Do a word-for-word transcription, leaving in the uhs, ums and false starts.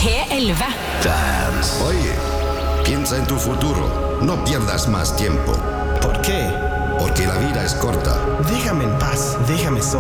P elleve. Dance. Oye, piensa en tu futuro. No pierdas más tiempo. ¿Por qué? Porque la vida es corta. Déjame en paz, déjame solo.